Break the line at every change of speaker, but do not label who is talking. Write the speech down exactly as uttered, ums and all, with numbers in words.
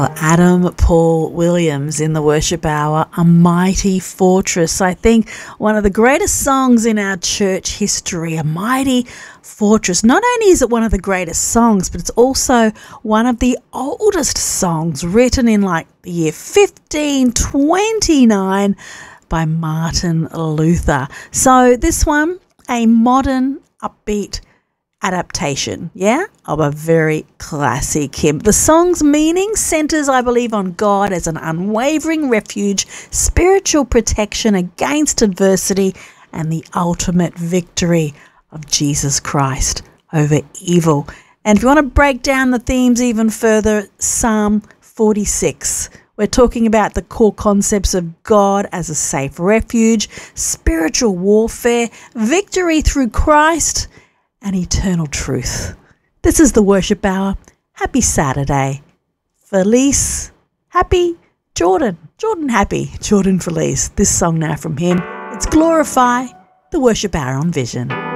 Adam Paul Williams in the Worship Hour, A Mighty Fortress. I think one of the greatest songs in our church history, A Mighty Fortress. Not only is it one of the greatest songs, but it's also one of the oldest songs, written in like the year fifteen twenty-nine by Martin Luther. So this one, a modern, upbeat adaptation, yeah, of a very classic hymn. The song's meaning centres, I believe, on God as an unwavering refuge, spiritual protection against adversity, and the ultimate victory of Jesus Christ over evil. And if you want to break down the themes even further, Psalm forty-six. We're talking about the core concepts of God as a safe refuge, spiritual warfare, victory through Christ, and eternal truth. This is the Worship Hour. Happy Saturday. Felice, happy, Jordan. Jordan happy, Jordan Felice. This song now from him. It's Glorify, the Worship Hour on Vision.